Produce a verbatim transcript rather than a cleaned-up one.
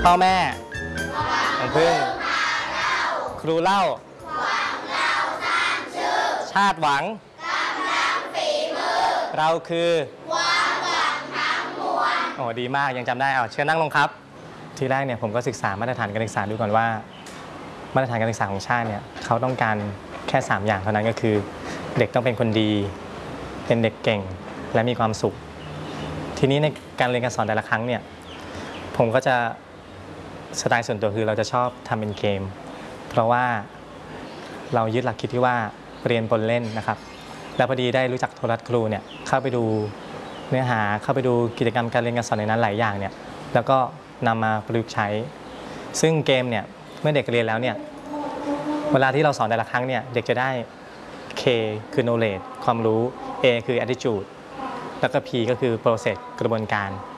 พ่อแม่ของพึ่งครูเล่าชาติหวังเราคือความหวังทั้งมวลโอ้ดีมากยังจำได้เอาเชิญนั่งลงครับทีแรกเนี่ยผมก็ศึกษามาตรฐานการศึกษาดูก่อนว่ามาตรฐานการศึกษาของชาติเนี่ยเขาต้องการแค่สามอย่างเท่านั้นก็คือเด็กต้องเป็นคนดีเป็นเด็กเก่งและมีความสุขทีนี้ในการเรียนการสอนแต่ละครั้งเนี่ยผมก็จะสไตล์ส่วนตัวคือเราจะชอบทำเป็นเกมเพราะว่าเรายึดหลักคิดที่ว่าเรียนปนเล่นนะครับแล้วพอดีได้รู้จักโทรทัศน์ครูเนี่ยเข้าไปดูเนื้อหาเข้าไปดูกิจกรรมการเรียนการสอนในนั้นหลายอย่างเนี่ยแล้วก็นำมาประยุกต์ใช้ซึ่งเกมเนี่ยเมื่อเด็กเรียนแล้วเนี่ยเวลาที่เราสอนแต่ละครั้งเนี่ยเด็กจะได้ K คือ knowledge ความรู้ A คือ attitude แล้วก็ P ก็คือ process กระบวนการ